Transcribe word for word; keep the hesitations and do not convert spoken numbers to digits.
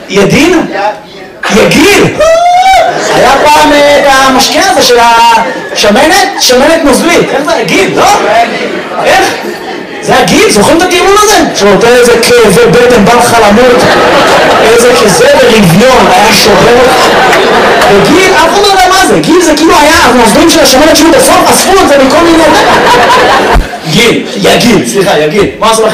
ידין? יגיל! היה פעם את המשקה הזה של השמנת, שמנת נוזלית. איך זה? יגיל, לא? איך? זה הגיל, זוכרים את הטיעון הזה? שנותן איזה כאבי בטן, בא לך למות, איזה כזה ברביון, היה שובר. וגיל, אף אחד לא יודע מה זה, גיל זה כאילו היה, הנוזלים של השמנת שהיו בסוף, אספו את זה מכל מיני... גיל, יגיל, סליחה, יגיל. מה עשו לכם?